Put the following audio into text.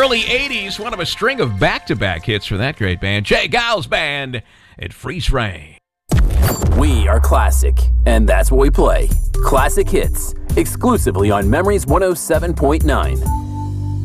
early 80s, one of a string of back-to-back hits for that great band, J. Geils Band at Freeze Rain. We are classic, and that's what we play. Classic hits, exclusively on Memories 107.9.